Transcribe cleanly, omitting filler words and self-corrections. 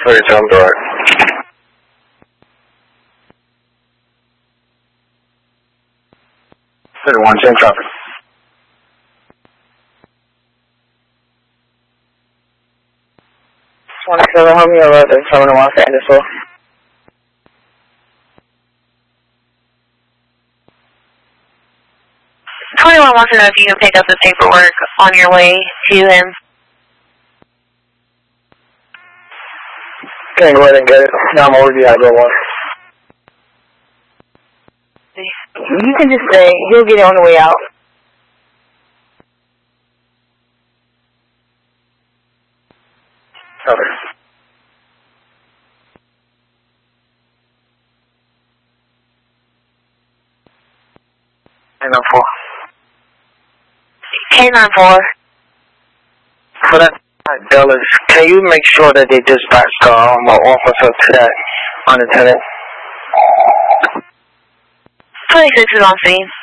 Please tell him direct. 31, same traffic. 27 Romeo Road, Terminal Los Angeles. 21 wants to know if you can pick up the paperwork on your way to him. Okay, go ahead and get it. Now I'm over the Agro one. You can just stay. He'll get it on the way out. Okay. K94. K94. For that Dulles, can you make sure that they dispatch my officer to that unattended? 26 is on scene.